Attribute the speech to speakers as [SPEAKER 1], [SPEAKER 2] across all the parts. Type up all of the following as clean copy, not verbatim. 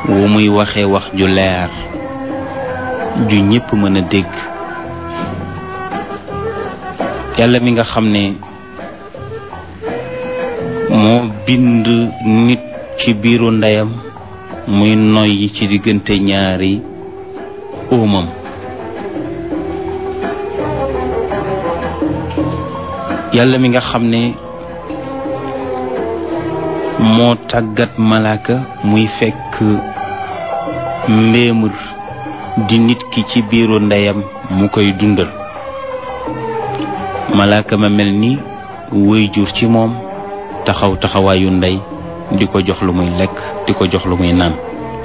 [SPEAKER 1] wu muy waxee wax ju leer ju ñépp mën a dégg. yàlla mi nga xam ne moo bind nit ci biiru ndeyam muy noyyi ci diggante ñaari óomam, yàlla mi nga xam ne moo tàggat malaaka muy fekk mbéemur di nit ki ci biiru ndeyam mu koy dundal. malaaka ma mel ni waajur ci moom, taxaw taxawaayu ndey di ko jox lu muy lekk, di ko jox lu muy naan.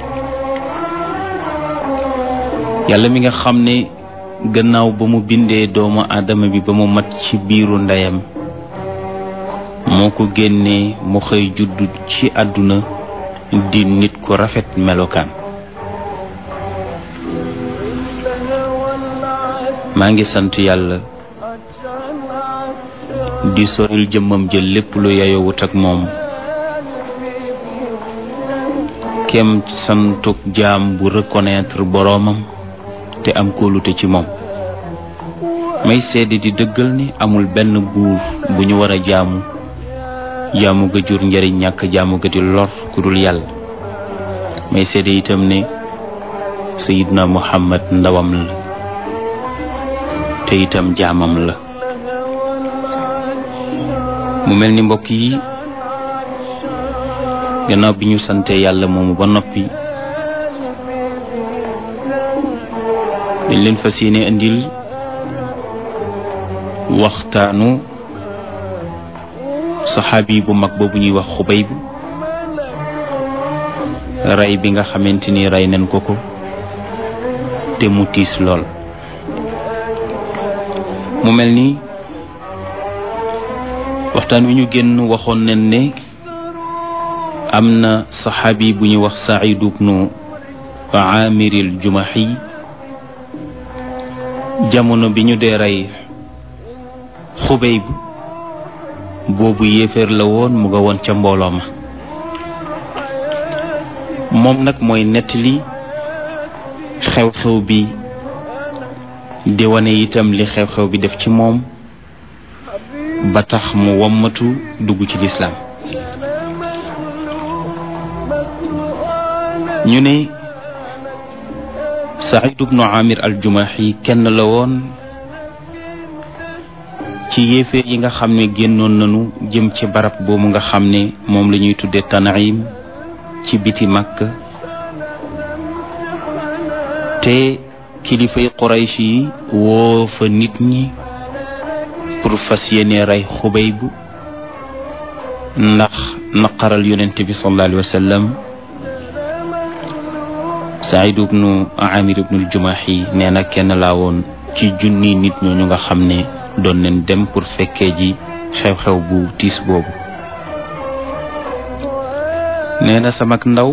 [SPEAKER 1] yàlla mi nga xam ne gannaaw ba mu bindee doomu aadama bi ba mu mat ci biiru ndeyam moo ko génnee mu xëy juddu ci àdduna di nit ku rafet melokaan. maa ngi sant yàlla di soril jëmmam jël lépp lu yayowut ak moom, kem santuk jaam bu reconnaître boroomam te am kóolute ci moom. may seede di dëggal ni amul benn buur bu ñu war a jaamu ga jur njariñ, ñàkk jaamu ga di lor ku dul yàlla. may seede itam ne Sayyidna Muhammad ndawam la te itam jaamam la. mu mel ni mbokk yi, gannaaw bi ñu sante yàlla moomu ba noppi, dañ leen fas yéene indil waxtaanu saxaabi bu mag boobu ñuy wax Xubayb, rey bi nga xamante ni rey nañ ko te mu tiis lool. mu mel ni waxtaan wi ñu génn waxoon nañ ne am na saxaabi bu ñuy wax Saïd ibnu Aamir al-Jumahi, jamono bi ñu dee rey Xubayb boobu yéeféer la woon, mu nga woon ca mbooloo ma. moom nag mooy nettali xew-xew bi di wane itam li xew-xew bi def ci moom ba tax mu wommatu dugg ci lislaam. ñu ne Saïd ibnu Amir al-Jumahi kenn la woon ci yéeféer yi nga xam ne génnoon nañu jëm ci barab boobu nga xam ne moom la ñuy tuddee Tan'im ci biti Makka, te kilifay Quraysh yi woo fa nit ñi pour fas yéene rey Xubayb ndax naqaral yonent bi sallallahu alayhi wa sallam. Saïd ibnu Amir ibnu al-Jumahi nee na kenn laa woon ci junni nit ñooñu nga xam ne doon nañ dem pour fekkee ji xew-xew bu tiis boobu. nee na sama ndaw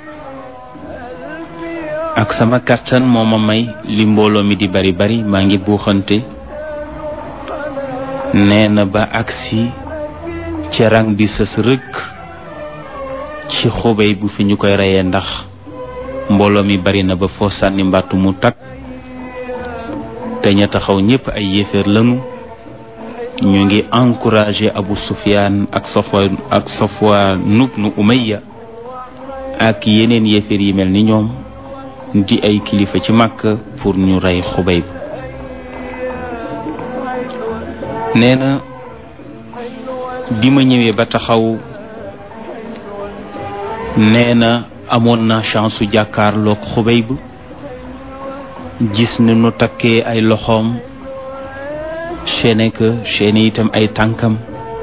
[SPEAKER 1] ak sama kàttan moo ma may li mbooloo mi di bari bari, maa ngi buuxante. nee na ba agsi ci rang bi sës rëkk ci Xubayb bu fi ñu koy reyee, ndax mbooloo mi bari na ba foo sànni mbàttu mu takk, te ña taxaw ñépp ay yéeféer lañu. ñu ngi encouragé Abu Sufyaan ak Safwaan ibnu Umayya ak yeneen yéeféer yi mel ni ñoom di ay kilifa ci Makka pour ñu rey Xubayb. nee na bi ma ñëwee ba taxaw, nee na amoon na chance su jàkkaarloog Xubayb, gis ni nu takkee ay loxoom, chaîne itam ay tànkam.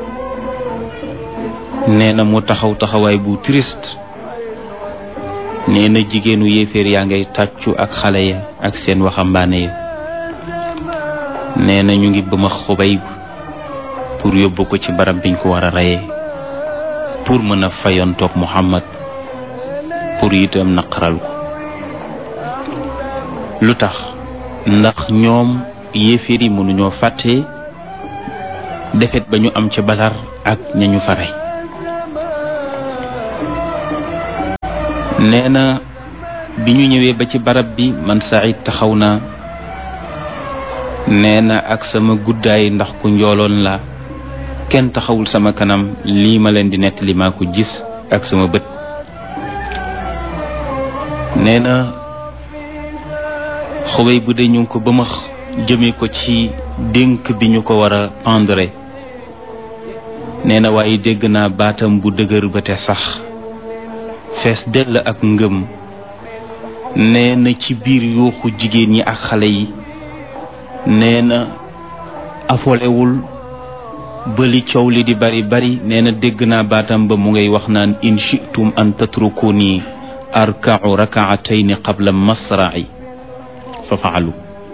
[SPEAKER 1] nee na mu taxaw taxawaay bu triste. nee na jigéenu yéeféer yaa ngay tàccu ak xale ya ak seen waxambaane ya. nee na ñu ngi bëma Xubayb pour yóbbu ko ci barab biñ ko war a reyee, pour mën a fayontoog Muhammad, pour itam naqaral ko. lu tax? ndax ñoom yéeféer yi mënuñoo fàtte defet ba ñu am ca Badar ak ñañu fa rey. nee na bi ñu ñëwee ba ci barab bi man Saïd taxaw naa nee na ak sama guddaay ndax ku njooloon la kenn taxawul sama kanam lii ma leen di nettali maa ko gis ak sama bët nee na Xubay bu dee ñu ngi ko bëmax jëme ko ci dénk bi ñu ko war a pendre nee na waaye dégg naa baatam bu dëgër ba te sax fees dell ak ngëm nee na ci biir yuuxu jigéen ñi ak xale yi nee na afolewul bëli coow li di bari bari nee na dégg naa baatam ba mu ngay wax naan in shi'tum an tatrukuni arka'u rak'atayn qabla masra'i fa fa'alu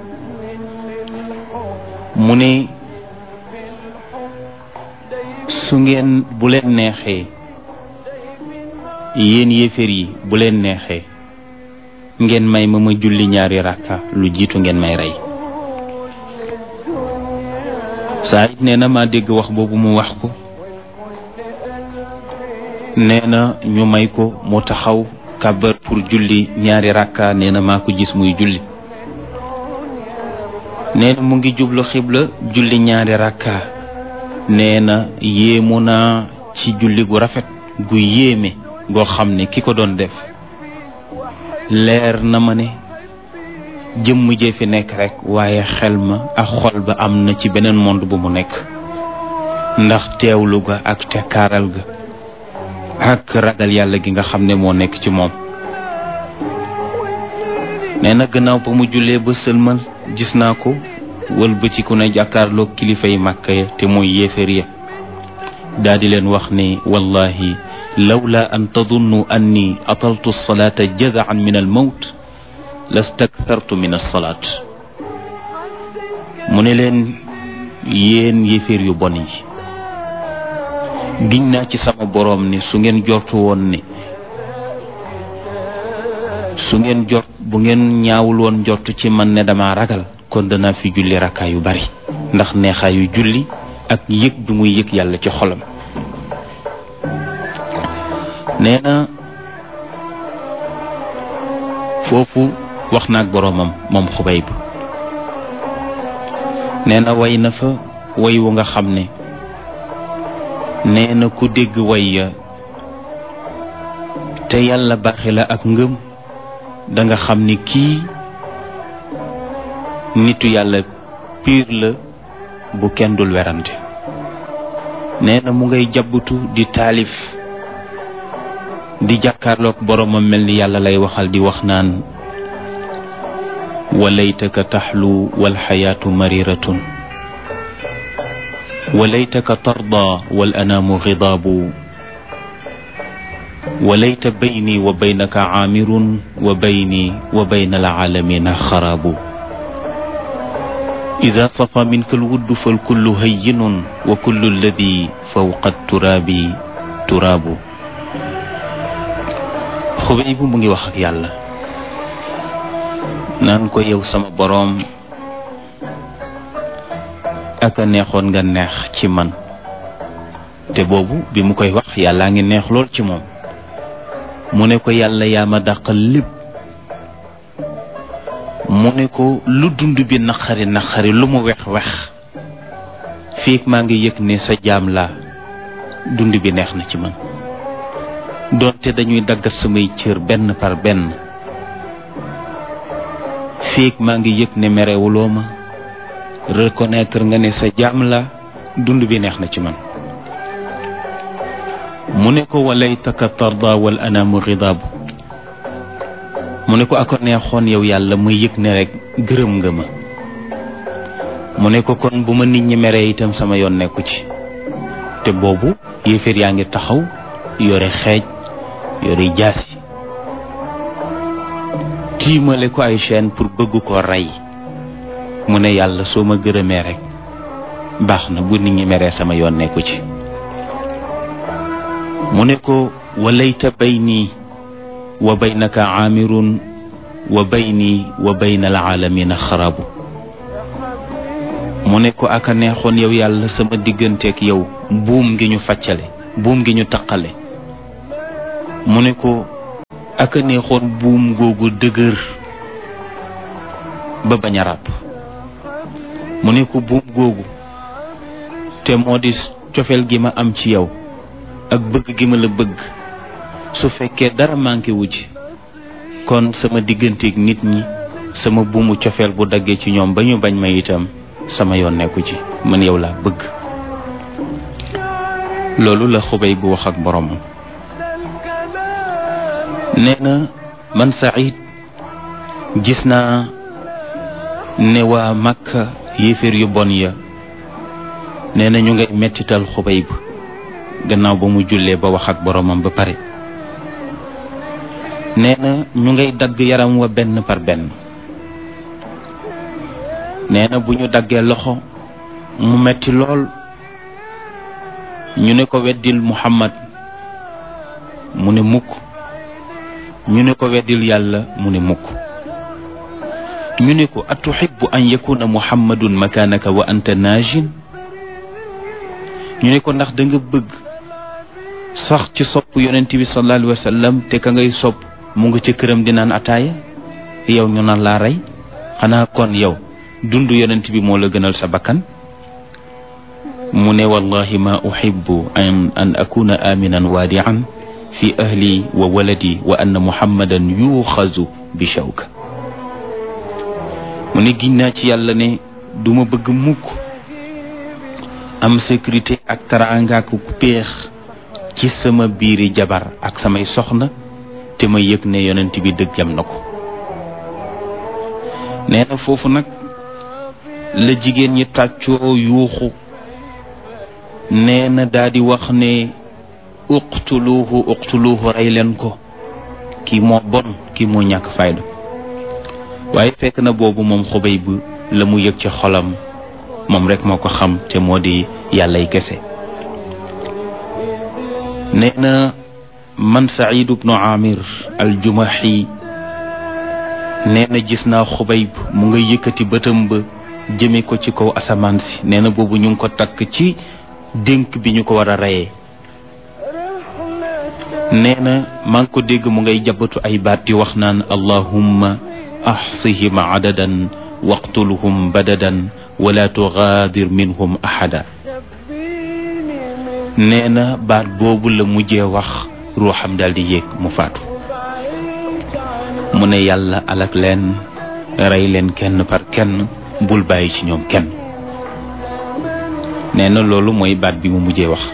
[SPEAKER 1] mu ne su ngeen bu leen neexee yéen yéeféer yi bu leen neexee ngeen may ma julli ñaari rakka lu jiitu ngeen may rey Saïd nee na maa dégg wax boobu mu wax ko nee na ñu may ko mu taxaw kàbbar pour julli ñaari rakka nee na maa ko gis muy julli nee na mu ngi jublu xibla julli ñaari rakka nee na yéemu naa ci julli gu rafet gu yéeme goo xam ne ki ko doon def leer na ma ne jëmm jee fi nekk rek waaye xel ma ak xol ba am na ci beneen monde bu mu nekk ndax teewlu ga ak tekkaaral ga ak ragal yàlla gi nga xam ne moo nekk ci moom nee na gannaaw ba mu jullee ba sëlmal gis naa ko wëlbatiku na jàkkaarloog kilifa yi Màkka ya te mooy yéeféer ya daa di leen wax ne wallahi lawla an tadunnu anni ataltu alsalata jadaan min almawt lastakthartu min alsalat mu ne leen yéen yéeféer yu bon yi giñ naa ci sama boroom ne su ngeen jortu woon ne bu ngeen ñaawul woon njort ci man ne dama ragal kon danaa fi julli rakkaa yu bari ndax neexaayu julli ak yëg bi muy yëg yàlla ci xolam nee na foofu wax naag boroomam moom Xubayb nee na way na fa way wu nga xam ne nee na ku dégg way ya te yàlla baaxe la ak ngëm danga xam ni kii nitu yàlla piir la bu kenn dul werante nee na mu ngay jabbutu di taalif di jàkkaarloog boroomam mel ni yàlla lay waxal di wax naan walaytaka taxlu walxayaatu mariratun walaytaka tarda wal anaamu xidaabu walayta bayni wa baynaka caamirun wa bayni wa bayna alcaalamina xaraabu ida safa minka alwuddu falkullu hayyinun wa kullu alladi fawqa turaabi turaabu Xubayb mu ngi wax ak yàlla naan ko yow sama boroom aka neexoon nga neex ci man te boobu bi mu koy wax yàllaa ngi neex lool ci moom mu ne ko yàlla yaa ma dàqal lépp mu ne ko lu dund bi naqari naqari lu mu wex-wex fiig maa ngi yëg ne sa jaam laa dund bi neex na ci man doonte dañuy daggat samay cër benn par benn fiig maa ngi yëg ne merewuloo ma reconnaître nga ne sa jaam la dund bi neex na ci man mu ne ko walaytaka tarda wal anaamu ridaabu mu ne ko ako neexoon yow yàlla ma yëg ne rek gërëm nga ma mu ne ko kon bu ma nit ñi meree itam sama yoon nekku ci te boobu yéeféer yaa ngi taxaw yore xeej yore jaasi tiimale ko ay chaîne pour bëgg ko rey mu ne yàlla soo ma gërëmee rek baax na bu nit ñi meree sama yoon nekku ci mu ne ko walayta bayni wa baynaka aamirun wa bayni wa bayna alaalamina xarabu mu ne ko aka neexoon yow yàlla sama digganteeg yow buum gi ñu faccale buum gi ñu taqale mu ne ko aka neexoon buum googu dëgër ba bañ a ràpp. mu ne ko buum googu te moo di cofeel gi ma am ci yow ak bëgg gi ma la bëgg, su fekkee dara manqué wu ci kon sama digganteeg nit ñi sama buumu cofeel bu daggee ci ñoom ba ñu bañ ma itam sama yoon nekku ci, man yow laa bëgg. loolu la Xubayb bu wax ak boromam. nee na man Saïd gis naa ne waa Makka yéeféer yu bon ya nee na ñu ngay mettital Xubayb gannaaw ba mu jullee ba wax ak boromam ba pare. nee na ñu ngay dagg yaram wa benn par benn. nee na bu ñu daggee loxo mu metti lool. ñu ne ko weddil Muhammad mu ne mukk. ñu ne ko weddil yàlla mu ne mukk. ñu ne ko atuhibbu an yakuna Muhammadun makaanaka wa anta naajin. ñu ne ko ndax da nga bëgg sax ci sopp yonent bi sallallahu alayhi wa sallam te ka ngay sopp mu nga ca këram di naan ataaya yow ñu naan laa rey. xanaa kon yow dund yonent bi moo la gënal sa bakkan. mu ne wallahi ma uhibbu an akuna aminan waadi'an fi ahli wa waladi wa anna muhammadan yuxazu bi shawka. mu ne giñ naa ci yàlla ne duma bëgg mukk am sécurité ak teraanga ak péex ci sama biiri jabar ak samay soxna te ma yëg ne yonent bi dëggam na ko. nee na foofu nag la jigéen ñi tàccoo yuuxu. nee na daa di wax ne uqtuluhu rey leen ko, kii moo bon, kii moo ñàkk fayda. waaye fekk na boobu moom Xubayb la mu yëg ci xolam moom rek moo ko xam te moo di yàllay kese. nee na man Saïd ibnu Amir al-Jumahi nee na gis naa Xubayb mu nga yëkkati bëtam ba jëme ko ci kaw asamaan si. nee na boobu ñu ngi ko takk ci dénk bi ñu ko war a reyee. nee na maa ngi ko dégg mu ngay jabatu ay baat di wax naan allahumma axsihim adadan waqtulhum badadan wala tugaadir minhum ahada. nee na baat boobu la mujjee wax ruuxam daal di yéeg mu faatu. mu ne yàlla alak leen, rey leen kenn par kenn, bul bàyyi ci ñoom kenn. nee na loolu mooy baat bi mu mujjee wax.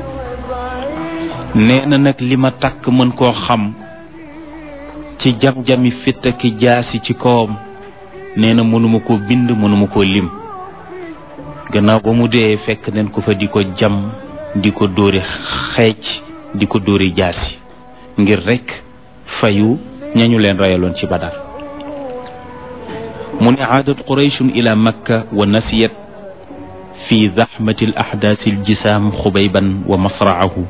[SPEAKER 1] nee na nag li ma takk mën koo xam ci jam-jami fitt ki jaasi ci kawam nee na mënuma koo bind, mënuma koo lim. gannaaw ba mu dee fekk nañ ko fa di ko jam, di ko dóori xeec, di ko dóori jaasi ngir rekk fayu ñañu leen reyaloon ci Badar. mu ne aadat qurayshun ila makka wa nasiyat fi zaxmati al-axdaasi al-jisaam xubayban wa masra'ahu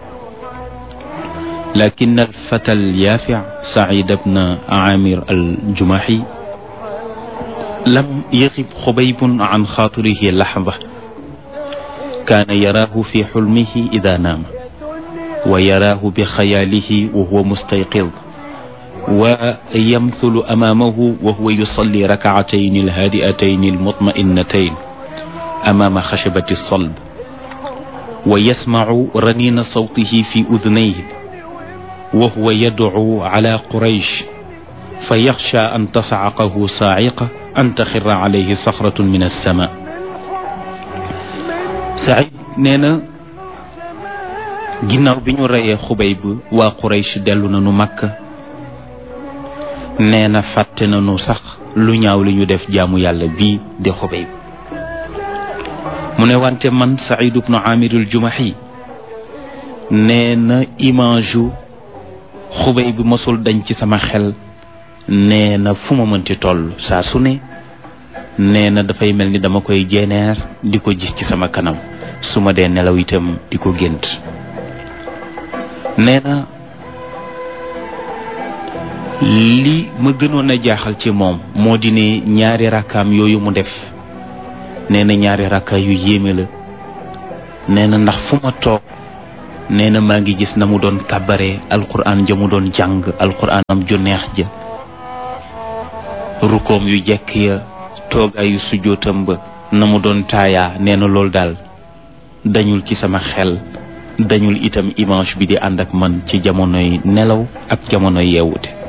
[SPEAKER 1] lakin al-fata al-yaafi' Saïd ibn Aamir al-Jumahi lam yaxib xubaybun an xaatirihi laxda kaana yaraahu fi xulmihi idaa naama wa yaraahu bi xayaalihi wa huwa mustayqid wa yamthulu amaamahu wa huwa yusalli rak'atayni al-haadi'atayni al-mutma'innatayni amaama xashabati as-salb wa yasma'u raniina sawtihi fi udunayhi wa huwa yad'u ala Quraysh fa yaxsha an tas'aqahu saa'iqa an taxirra alayhi saxratun min as-samaa. Saïd nee na ginnaaw bi ñu reyee Xubayb waa Quraysh dellu nañu Makka. nee na fàtte nañu sax lu ñaaw li ñu def jaamu yàlla bii di Xubayb. mu ne wante man Saïd ibnu Amir al-Jumahi nee na image yu Xubayb bi mosul dañ ci sama xel. nee na fu ma mënti toll saa su ne nee na dafay mel ni dama koy jeeneer di ko gis ci sama kanam su ma dee nelaw itam di ko gént. nee na li ma gënoon a jaaxal ci moom moo di ne ñaari rakkaam yooyu mu def nee na ñaari rakka yu yéeme la. nee na ndax fu ma toog nee na maa ngi gis na mu doon kàbbare alquran ja mu doon jàng alquranam ju neex ja rukoom yu jekk ya toogaayu sujjóotam ba na mu doon taayaa nee na loolu daal dañul ci sama xel dañul itam image bi di ànd ak man ci jamonoy nelaw ak jamonoy yeewute